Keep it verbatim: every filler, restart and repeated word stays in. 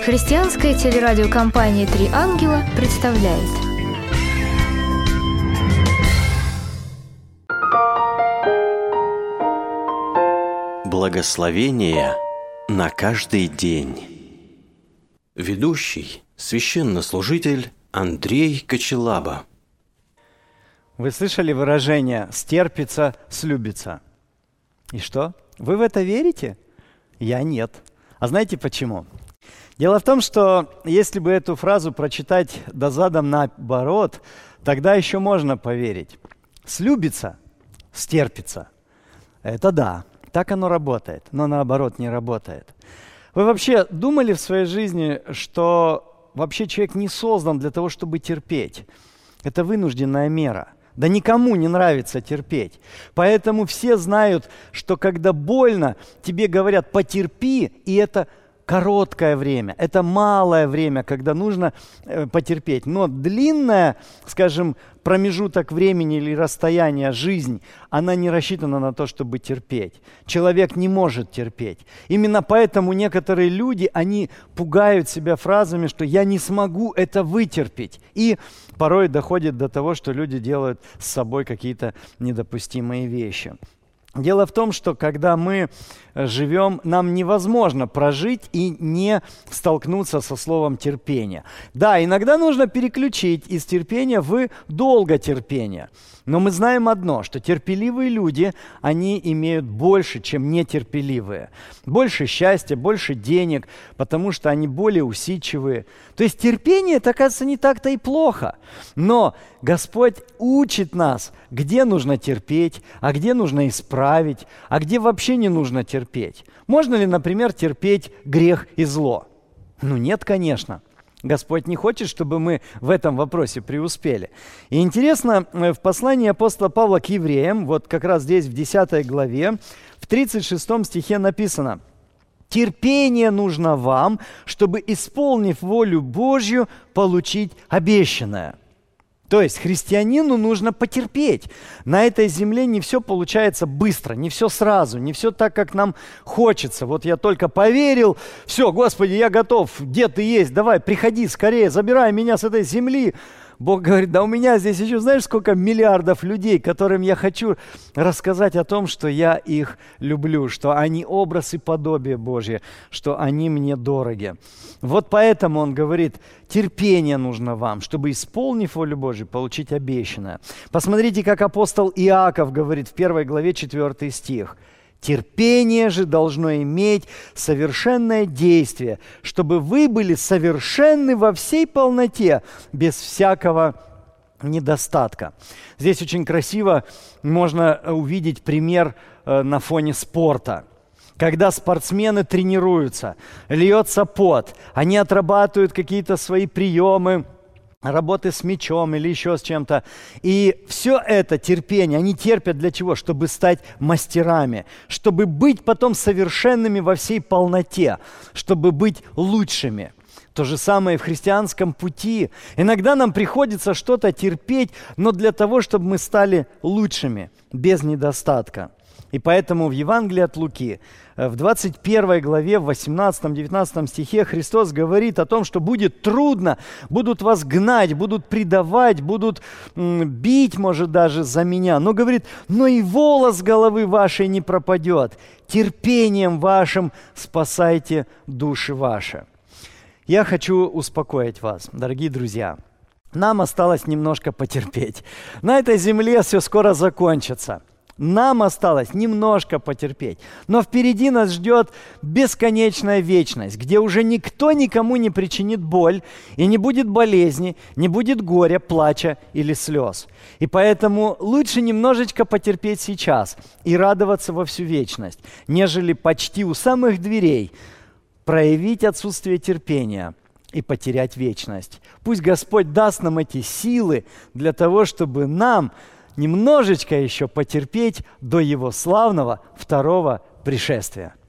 Христианская телерадиокомпания «Три ангела» представляет. Благословение на каждый день. Ведущий – священнослужитель Андрей Кочелаба. Вы слышали выражение «стерпится, слюбится»? И что? Вы в это верите? Я нет. А знаете почему? Дело в том, что если бы эту фразу прочитать до задом наоборот, тогда еще можно поверить. Слюбится, стерпится. Это да, так оно работает, но наоборот не работает. Вы вообще думали в своей жизни, что вообще человек не создан для того, чтобы терпеть? Это вынужденная мера. Да никому не нравится терпеть. Поэтому все знают, что когда больно, тебе говорят «потерпи», и это короткое время, это малое время, когда нужно э, потерпеть. Но длинная, скажем, промежуток времени или расстояние, жизнь, она не рассчитана на то, чтобы терпеть. Человек не может терпеть. Именно поэтому некоторые люди, они пугают себя фразами, что «я не смогу это вытерпеть». И порой доходит до того, что люди делают с собой какие-то недопустимые вещи. Дело в том, что когда мы живем, нам невозможно прожить и не столкнуться со словом терпение. Да, иногда нужно переключить из терпения в долготерпение. Но мы знаем одно, что терпеливые люди, они имеют больше, чем нетерпеливые. Больше счастья, больше денег, потому что они более усидчивые. То есть терпение, это, оказывается, не так-то и плохо. Но Господь учит нас, где нужно терпеть, а где нужно исправить, а где вообще не нужно терпеть. Можно ли, например, терпеть грех и зло? Ну нет, конечно. Господь не хочет, чтобы мы в этом вопросе преуспели. И интересно, в послании апостола Павла к евреям, вот как раз здесь в десятой главе, в тридцать шестом стихе написано: «Терпение нужно вам, чтобы, исполнив волю Божью, получить обещанное». То есть христианину нужно потерпеть. На этой земле не все получается быстро, не все сразу, не все так, как нам хочется. Вот я только поверил, все, Господи, я готов, где ты есть, давай, приходи скорее, забирай меня с этой земли. Бог говорит: да у меня здесь еще знаешь сколько миллиардов людей, которым я хочу рассказать о том, что я их люблю, что они образ и подобие Божье, что они мне дороги. Вот поэтому он говорит: терпение нужно вам, чтобы, исполнив волю Божью, получить обещанное. Посмотрите, как апостол Иаков говорит в первой главе четвёртый стих. «Терпение же должно иметь совершенное действие, чтобы вы были совершенны во всей полноте, без всякого недостатка». Здесь очень красиво можно увидеть пример э, на фоне спорта. Когда спортсмены тренируются, льется пот, они отрабатывают какие-то свои приемы, работы с мячом или еще с чем-то. И все это терпение, они терпят для чего? Чтобы стать мастерами, чтобы быть потом совершенными во всей полноте, чтобы быть лучшими. То же самое и в христианском пути. Иногда нам приходится что-то терпеть, но для того, чтобы мы стали лучшими, без недостатка. И поэтому в Евангелии от Луки, в двадцать первой главе, в восемнадцатом-девятнадцатом стихе Христос говорит о том, что будет трудно, будут вас гнать, будут предавать, будут м, бить, может, даже за меня. Но говорит: но и волос с головы вашей не пропадет, терпением вашим спасайте души ваши. Я хочу успокоить вас, дорогие друзья. Нам осталось немножко потерпеть. На этой земле все скоро закончится. Нам осталось немножко потерпеть. Но впереди нас ждет бесконечная вечность, где уже никто никому не причинит боль, и не будет болезни, не будет горя, плача или слез. И поэтому лучше немножечко потерпеть сейчас и радоваться во всю вечность, нежели почти у самых дверей проявить отсутствие терпения и потерять вечность. Пусть Господь даст нам эти силы для того, чтобы нам немножечко еще потерпеть до Его славного второго пришествия.